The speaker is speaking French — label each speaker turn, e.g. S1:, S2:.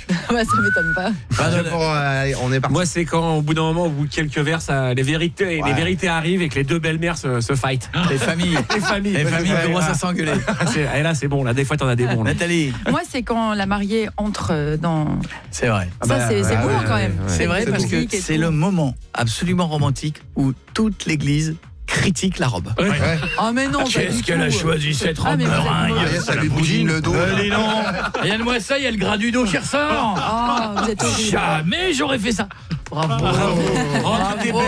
S1: Ouais, ça m'étonne pas.
S2: On est parti.
S3: Moi, c'est quand, au bout d'un moment, au bout de quelques vers, les vérités arrivent et que les deux belles-mères se fight.
S4: Les familles commencent à s'engueuler.
S3: Et là, c'est bon. Là, des fois, t'en as des bons. Là.
S4: Nathalie.
S1: Moi, c'est quand la mariée entre dans.
S4: C'est vrai.
S1: Ça, c'est beau quand même.
S4: C'est vrai parce que c'est le moment absolument romantique où toute l'église critique la robe.
S3: Ouais.
S1: Oh mais non.
S4: Qu'est-ce qu'elle a choisi cette robe meringue?
S2: Ça lui bougine le dos.
S4: Allez non. Regarde-moi ça, il y a le gras du dos qui ressort.
S1: Oh, vous êtes horrible.
S4: Jamais j'aurais fait ça. Bravo.
S3: Bravo.